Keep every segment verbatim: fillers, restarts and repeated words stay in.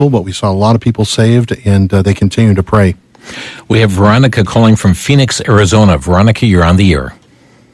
but we saw a lot of people saved, and uh, they continue to pray. We have Veronica calling from Phoenix, Arizona. Veronica, you're on the air.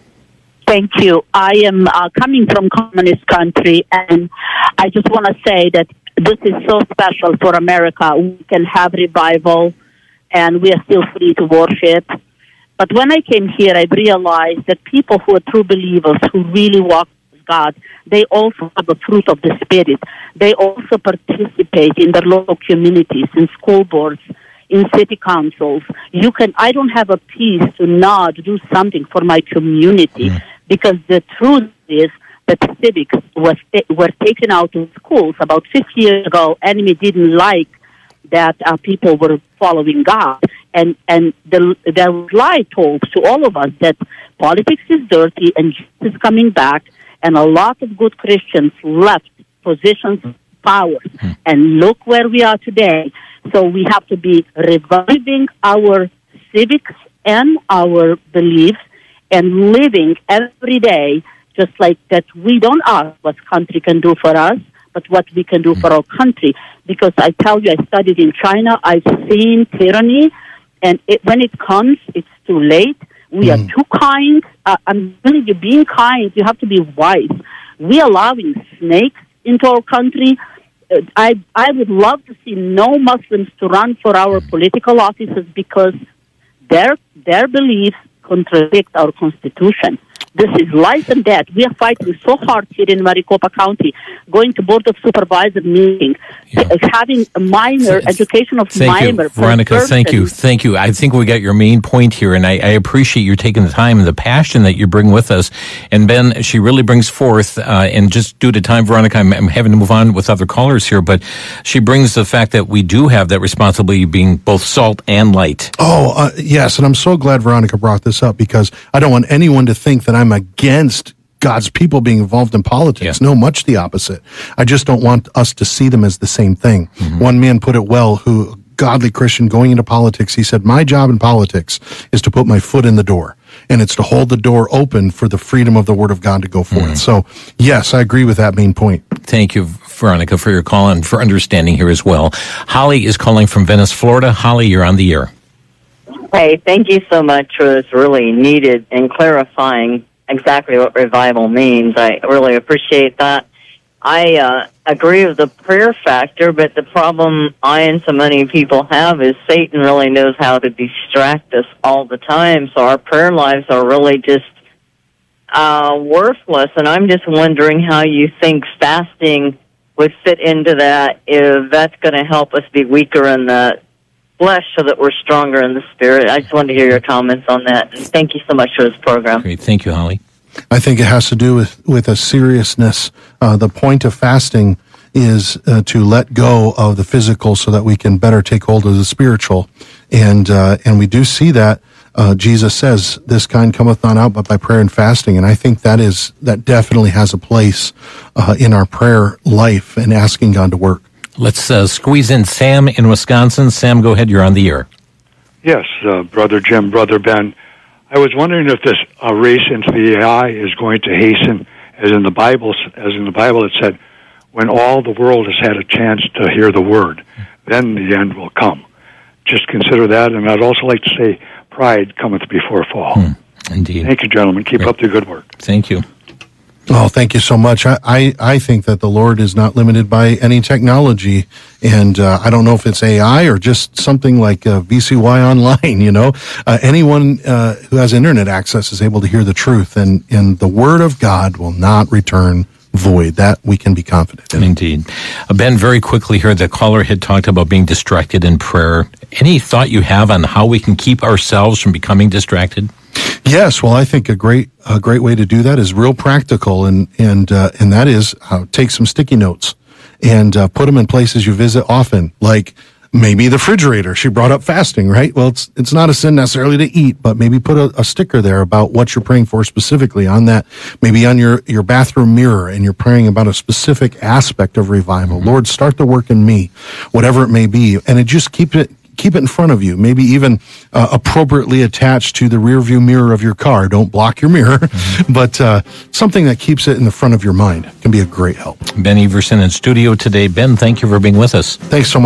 Thank you. I am uh, coming from communist country, and I just want to say that this is so special for America. We can have revival, and we are still free to worship. But when I came here, I realized that people who are true believers, who really walk with God, they also have the fruit of the Spirit. They also participate in their local communities, in school boards, in city councils. You can. I don't have a peace to not do something for my community, mm. because the truth is that civics was were taken out of schools about fifty years ago. Enemy didn't like that uh, people were following God, and and the the lie told to all of us that politics is dirty and Jesus is coming back, and a lot of good Christians left positions of power, mm. and look where we are today. So we have to be reviving our civics and our beliefs and living every day just like that. We don't ask what country can do for us, but what we can do for our country. Because I tell you, I studied in China. I've seen tyranny, and it, when it comes, it's too late. We mm. are too kind. Uh, I'm telling you, being kind, you have to be wise. We are allowing snakes into our country. I I would love to see no Muslims to run for our political offices because their their beliefs contradict our Constitution. This is life and death. We are fighting so hard here in Maricopa County, going to Board of Supervisors meeting, yeah. having a minor, Th- education of thank minor. You, Veronica, thank you. Thank you. I think we got your main point here, and I, I appreciate you taking the time and the passion that you bring with us. And Ben, she really brings forth, uh, and just due to time, Veronica, I'm, I'm having to move on with other callers here, but she brings the fact that we do have that responsibility of being both salt and light. Oh, uh, yes, and I'm so glad Veronica brought this up because I don't want anyone to think that I'm against God's people being involved in politics. Yeah. No, much the opposite. I just don't want us to see them as the same thing. Mm-hmm. One man put it well, who, godly Christian going into politics, he said, my job in politics is to put my foot in the door, and it's to hold the door open for the freedom of the Word of God to go forth. Mm-hmm. So, yes, I agree with that main point. Thank you, Veronica, for your call and for understanding here as well. Holly is calling from Venice, Florida. Holly, you're on the air. Hey, thank you so much for this really needed and clarifying exactly what revival means. I really appreciate that. I uh, agree with the prayer factor, but the problem I and so many people have is Satan really knows how to distract us all the time, so our prayer lives are really just uh, worthless, and I'm just wondering how you think fasting would fit into that, if that's going to help us be weaker in the flesh so that we're stronger in the spirit. I just wanted to hear your comments on that. And thank you so much for this program. Great. Thank you, Holly. I think it has to do with, with a seriousness. Uh, the point of fasting is uh, to let go of the physical so that we can better take hold of the spiritual. And uh, and we do see that. Uh, Jesus says, this kind cometh not out but by prayer and fasting. And I think that is that definitely has a place uh, in our prayer life and asking God to work. Let's uh, squeeze in Sam in Wisconsin. Sam, go ahead. You're on the air. Yes, uh, Brother Jim, Brother Ben. I was wondering if this uh, race into the A I is going to hasten, as in the Bible, as in the Bible it said, when all the world has had a chance to hear the word, then the end will come. Just consider that, and I'd also like to say, pride cometh before fall. Hmm, indeed. Thank you, gentlemen. Keep Great. Up the good work. Thank you. Oh, thank you so much. I, I, I think that the Lord is not limited by any technology, and uh, I don't know if it's A I or just something like uh, V C Y Online, you know. Uh, anyone uh, who has internet access is able to hear the truth, and, and the Word of God will not return void. That we can be confident in. Indeed. Uh, Ben, very quickly here, the caller had talked about being distracted in prayer. Any thought you have on how we can keep ourselves from becoming distracted? Yes, well, I think a great a great way to do that is real practical, and and uh, and that is uh, take some sticky notes and uh, put them in places you visit often, like maybe the refrigerator. She brought up fasting, right? Well, it's it's not a sin necessarily to eat, but maybe put a, a sticker there about what you're praying for specifically on that, maybe on your, your bathroom mirror, and you're praying about a specific aspect of revival. Mm-hmm. Lord, start the work in me, whatever it may be, and it just keep it keep it in front of you, maybe even uh, appropriately attached to the rear view mirror of your car. Don't block your mirror, mm-hmm. but uh, something that keeps it in the front of your mind can be a great help. Ben Everson in studio today. Ben, thank you for being with us. Thanks so much.